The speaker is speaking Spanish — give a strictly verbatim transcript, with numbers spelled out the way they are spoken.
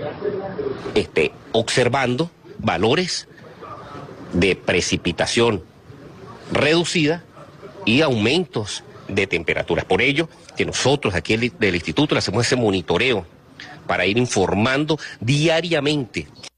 este, observando valores de precipitación reducida y aumentos de temperaturas. Por ello, que nosotros aquí del Instituto le hacemos ese monitoreo para ir informando diariamente